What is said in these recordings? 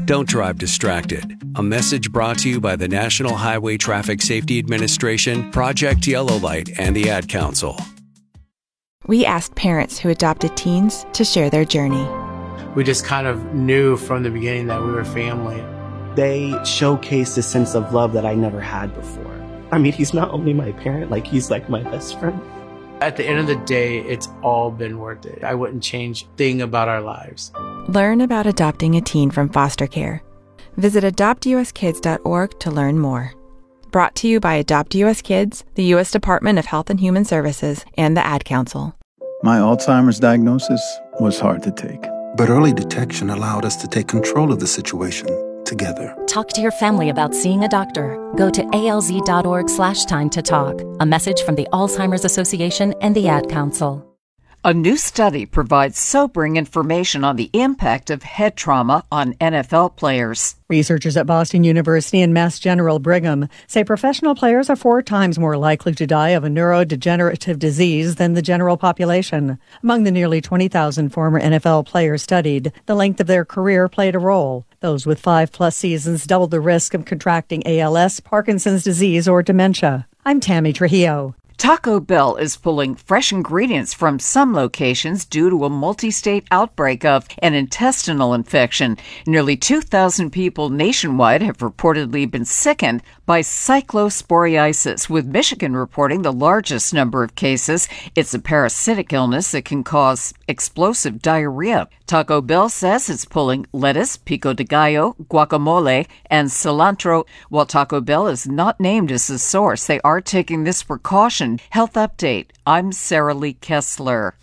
Don't drive distracted. A message brought to you by the National Highway Traffic Safety Administration, Project Yellow Light, and the Ad Council. We asked parents who adopted teens to share their journey. We just kind of knew from the beginning that we were family. They showcased a sense of love that I never had before. I mean, he's not only my parent, he's like my best friend. At the end of the day, it's all been worth it. I wouldn't change a thing about our lives. Learn about adopting a teen from foster care. Visit adoptuskids.org to learn more. Brought to you by Adopt US Kids, the U.S. Department of Health and Human Services, and the Ad Council. My Alzheimer's diagnosis was hard to take. But early detection allowed us to take control of the situation together. Talk to your family about seeing a doctor. Go to alz.org/time to talk. A message from the Alzheimer's Association and the Ad Council. A new study provides sobering information on the impact of head trauma on NFL players. Researchers at Boston University and Mass General Brigham say professional players are 4 times more likely to die of a neurodegenerative disease than the general population. Among the nearly 20,000 former NFL players studied, the length of their career played a role. Those with 5+ seasons doubled the risk of contracting ALS, Parkinson's disease, or dementia. I'm Tammy Trujillo. Taco Bell is pulling fresh ingredients from some locations due to a multi-state outbreak of an intestinal infection. Nearly 2,000 people nationwide have reportedly been sickened by cyclosporiasis, with Michigan reporting the largest number of cases. It's a parasitic illness that can cause explosive diarrhea. Taco Bell says it's pulling lettuce, pico de gallo, guacamole, and cilantro. While Taco Bell is not named as the source, they are taking this precaution. Health Update. I'm Sarah Lee Kessler.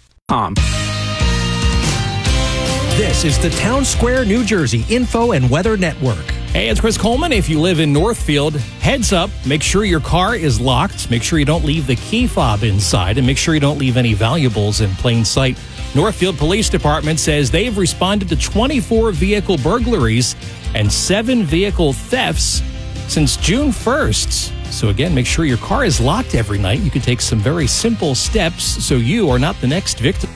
This is the Town Square, New Jersey Info and Weather Network. Hey, it's Chris Coleman. If you live in Northfield, heads up. Make sure your car is locked. Make sure you don't leave the key fob inside, and make sure you don't leave any valuables in plain sight. Northfield Police Department says they've responded to 24 vehicle burglaries and 7 vehicle thefts since June 1st. So again, make sure your car is locked every night. You can take some very simple steps so you are not the next victim.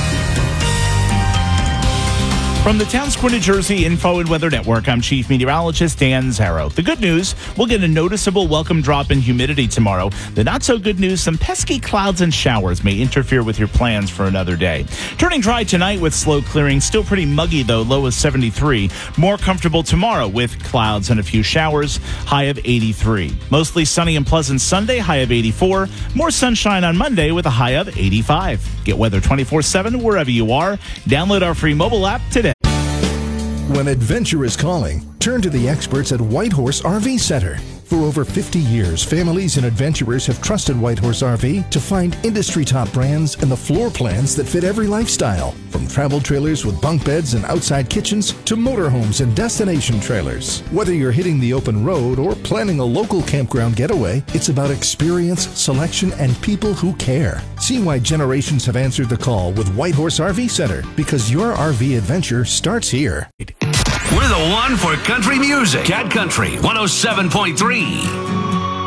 From the Town Square, New Jersey Info and Weather Network, I'm Chief Meteorologist Dan Zarrow. The good news, we'll get a noticeable welcome drop in humidity tomorrow. The not so good news, some pesky clouds and showers may interfere with your plans for another day. Turning dry tonight with slow clearing. Still pretty muggy though, low of 73. More comfortable tomorrow with clouds and a few showers, high of 83. Mostly sunny and pleasant Sunday, high of 84. More sunshine on Monday with a high of 85. Get weather 24/7 wherever you are. Download our free mobile app today. When adventure is calling, turn to the experts at Whitehorse RV Center. For over 50 years, families and adventurers have trusted Whitehorse RV to find industry-top brands and the floor plans that fit every lifestyle. From travel trailers with bunk beds and outside kitchens to motorhomes and destination trailers. Whether you're hitting the open road or planning a local campground getaway, it's about experience, selection, and people who care. See why generations have answered the call with Whitehorse RV Center, because your RV adventure starts here. We're the one for country music. Cat Country 107.3.